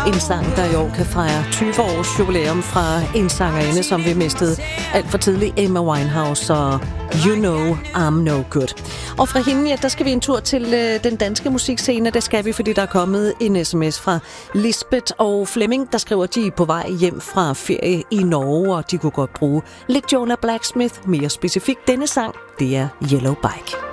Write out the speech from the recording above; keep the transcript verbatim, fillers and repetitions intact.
En sang, der i år kan fejre tyve års jubilæum fra en sangerinde, som vi mistede alt for tidligt, Emma Winehouse, og You Know I'm No Good. Og fra hende, ja, der skal vi en tur til øh, den danske musikscene. Det skal vi, fordi der er kommet en sms fra Lisbeth og Flemming, der skriver, at de er på vej hjem fra ferie i Norge, og de kunne godt bruge lidt Jonah Blacksmith. Mere specifikt denne sang, det er Yellow Bike.